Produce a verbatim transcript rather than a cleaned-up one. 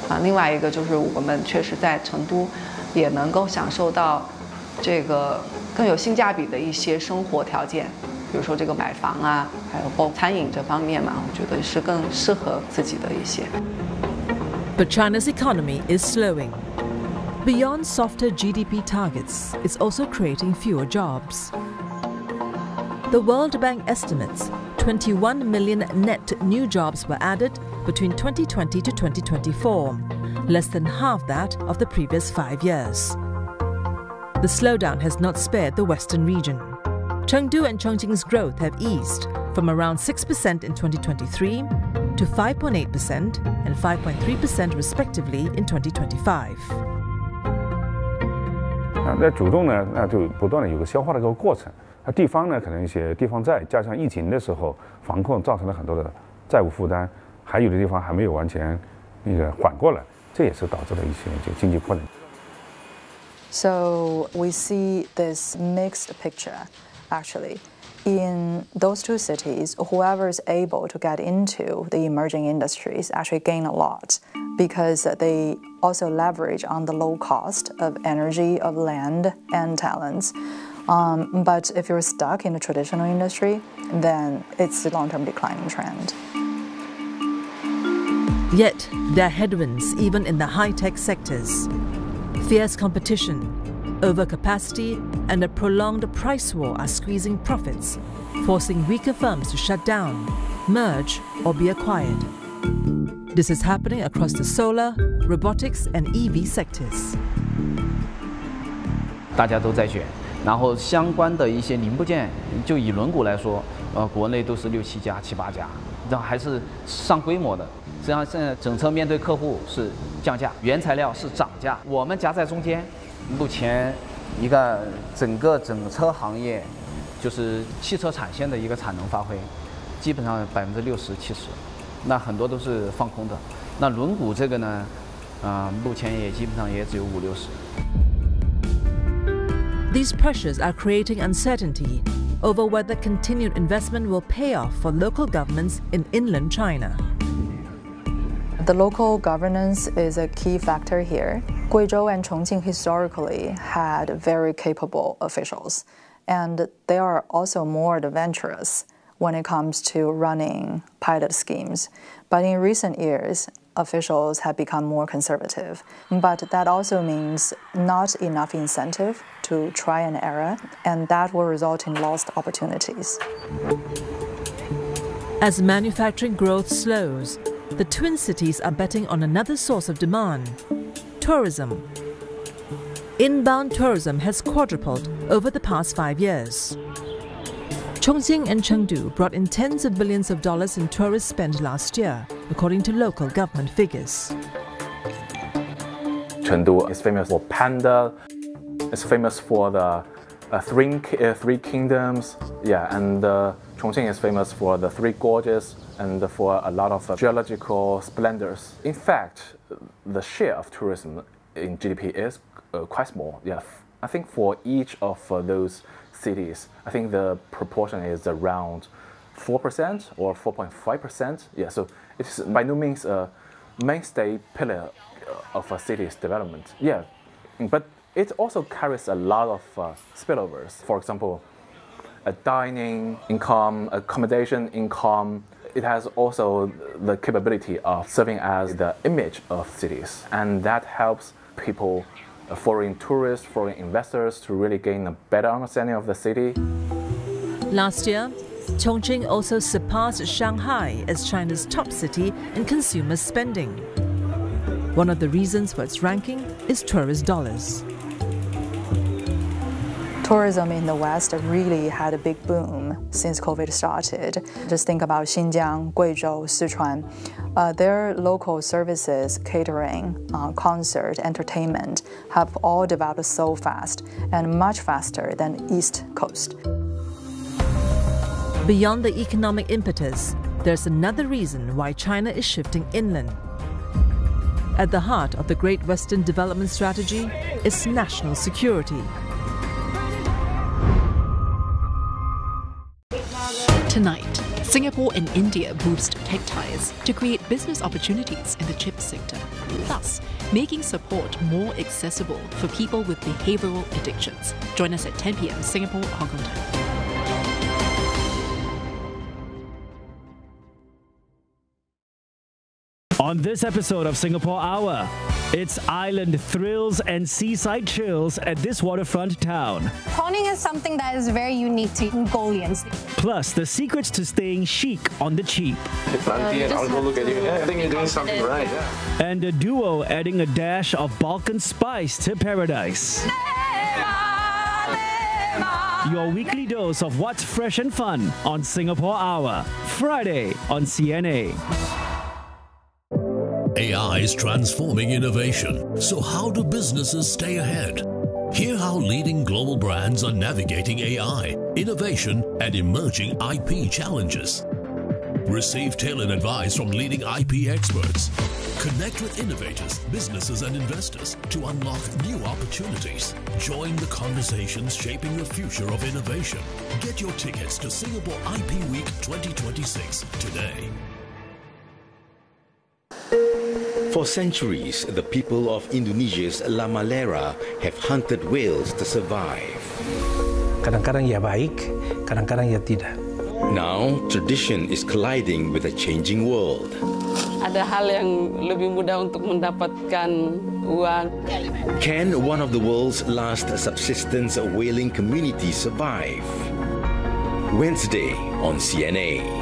啊，另外一个就是我们确实在成都也能够享受到这个更有性价比的一些生活条件，比如说这个买房啊，还有包括餐饮这方面嘛，我觉得是更适合自己的一些。 But China's economy is slowing. Beyond softer G D P targets, it's also creating fewer jobs. The World Bank estimates twenty-one million net new jobs were added between twenty twenty to twenty twenty-four, less than half that of the previous five years. The slowdown has not spared the western region. Chengdu and Chongqing's growth have eased from around six percent in twenty twenty-three to five point eight percent and five point three percent respectively in twenty twenty-five. 那主动呢，那就不断的有个消化的一个过程。那地方呢，可能一些地方债，加上疫情的时候防控造成了很多的债务负担，还有的地方还没有完全那个缓过来，这也是导致了一些就经济困难。 So we see this mixed picture, actually. In those two cities, whoever is able to get into the emerging industries actually gain a lot because they also leverage on the low cost of energy, of land, and talents. Um, but if you're stuck in the traditional industry, then it's a long-term declining trend. Yet, there are headwinds even in the high-tech sectors. Fierce competition, overcapacity, and a prolonged price war are squeezing profits, forcing weaker firms to shut down, merge, or be acquired. This is happening across the solar, robotics, and E V sectors. 大家都在选，然后相关的一些零部件，就以轮毂来说，呃，国内都是六七家、七八家，这还是上规模的。实际上，现在整车面对客户是降价，原材料是涨价，我们夹在中间。目前，一个整个整车行业，就是汽车产线的一个产能发挥，基本上百分之六十、七十，那很多都是放空的。那轮毂这个呢，啊、呃，目前也基本上也只有五六十。 These pressures are creating uncertainty over whether continued investment will pay off for local governments in inland China. The local governance is a key factor here. Guizhou and Chongqing historically had very capable officials, and they are also more adventurous when it comes to running pilot schemes. But in recent years, officials have become more conservative. But that also means not enough incentive to try and error, and that will result in lost opportunities. As manufacturing growth slows, the twin cities are betting on another source of demand: tourism. Inbound tourism has quadrupled over the past five years. Chongqing and Chengdu brought in tens of billions of dollars in tourist spend last year, according to local government figures. Chengdu is famous for panda. It's famous for the uh, three, uh, three kingdoms. Yeah, and uh, Chongqing is famous for the three gorges and for a lot of uh, geological splendors. In fact, the share of tourism in G D P is uh, quite small. Yeah, I think for each of uh, those cities, I think the proportion is around four percent or four point five percent. Yeah, so it's by no means a mainstay pillar of a city's development. Yeah, but it also carries a lot of uh, spillovers. For example, a dining income, accommodation income. It has also the capability of serving as the image of cities, and that helps people, uh, foreign tourists, foreign investors, to really gain a better understanding of the city. Last year, Chongqing also surpassed Shanghai as China's top city in consumer spending. One of the reasons for its ranking is tourist dollars. Tourism in the West really had a big boom since COVID started. Just think about Xinjiang, Guizhou, Sichuan. Uh, their local services, catering, uh, concert, entertainment have all developed so fast and much faster than East Coast. Beyond the economic impetus, there's another reason why China is shifting inland. At the heart of the Great Western Development Strategy is national security. Tonight, Singapore and India boost tech ties to create business opportunities in the chip sector. thus making support more accessible for people with behavioral addictions. Join us at ten p m Singapore, Hong Kong time. On this episode of Singapore Hour, it's island thrills and seaside chills at this waterfront town. Prawning is something that is very unique to Mongolians. Plus, the secrets to staying chic on the cheap. Auntie and uncle look at you. Yeah, I think you're doing something right. Yeah. And a duo adding a dash of Balkan spice to paradise. Your weekly dose of what's fresh and fun on Singapore Hour, Friday on C N A. A I is transforming innovation, so how do businesses stay ahead? Hear how leading global brands are navigating A I, innovation, and emerging I P challenges. Receive tailored advice from leading I P experts. Connect with innovators, businesses, and investors to unlock new opportunities. Join the conversations shaping the future of innovation. Get your tickets to Singapore I P Week twenty twenty-six today. For centuries, the people of Indonesia's La Malera have hunted whales to survive. Kadang-kadang ia baik, kadang-kadang ia tidak. Now, tradition is colliding with a changing world. Ada hal yang lebih mudah untuk mendapatkan uang. Can one of the world's last subsistence whaling communities survive? Wednesday on C N A.